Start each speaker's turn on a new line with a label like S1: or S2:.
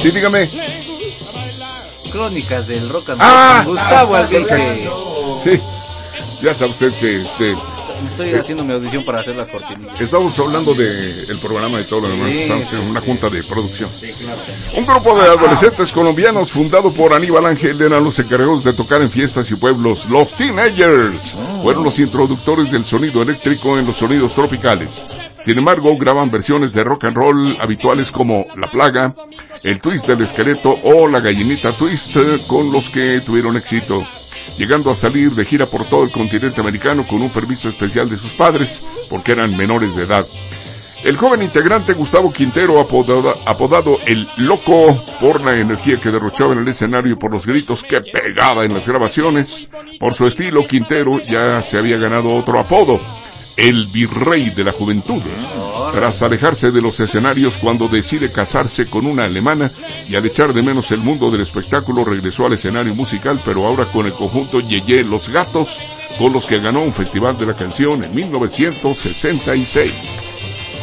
S1: Sí, dígame.
S2: Crónicas del rock and roll. Gustavo Alvite.
S1: Sí, ya sabe usted que
S2: estoy haciendo mi audición para hacer las cortinillas.
S1: Estamos hablando del programa y todo lo demás.
S2: Sí,
S1: estamos en una junta de producción.
S2: Sí, claro.
S1: Un grupo de adolescentes colombianos fundado por Aníbal Ángel eran los encargados de tocar en fiestas y pueblos. Los Teenagers fueron los introductores del sonido eléctrico en los sonidos tropicales. Sin embargo, graban versiones de rock and roll habituales como La Plaga, El Twist del Esqueleto o La Gallinita Twist, con los que tuvieron éxito, llegando a salir de gira por todo el continente americano con un permiso especial de sus padres, porque eran menores de edad. El joven integrante Gustavo Quintero, apodado El Loco, por la energía que derrochaba en el escenario y por los gritos que pegaba en las grabaciones, por su estilo, Quintero ya se había ganado otro apodo, El Virrey de la Juventud, tras alejarse de los escenarios cuando decide casarse con una alemana y al echar de menos el mundo del espectáculo regresó al escenario musical, pero ahora con el conjunto Yeye Los Gatos, con los que ganó un festival de la canción en 1966.